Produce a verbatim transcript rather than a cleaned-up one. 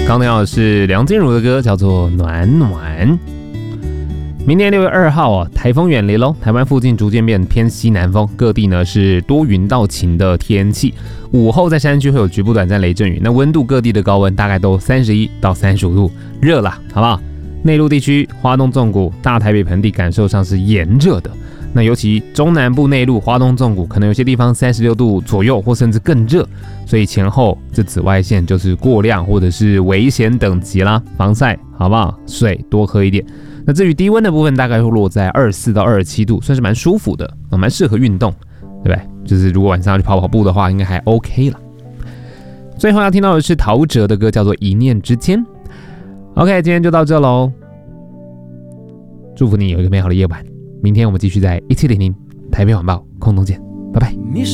刚听到的是梁静茹的歌，叫做《暖暖》。明年六月二号啊，台风远离喽，台湾附近逐渐变偏西南风，各地呢是多云到晴的天气。午后在山区会有局部短暂雷阵雨，那温度各地的高温大概都三十一到三十五度，热啦，好不好？内陆地区、花东纵谷、大台北盆地感受上是炎热的。那尤其中南部内陆、花东纵谷，可能有些地方三十六度左右，或甚至更热，所以前后这紫外线就是过量或者是危险等级啦，防晒好不好？水多喝一点。那至于低温的部分，大概会落在二十四到二十七度，算是蛮舒服的，蛮适合运动，对不对？就是如果晚上要去跑跑步的话，应该还 OK 了。最后要听到的是陶喆的歌，叫做《一念之间》。OK， 今天就到这喽，祝福你有一个美好的夜晚。明天我们继续在一七零零台北晚报空中见，拜拜。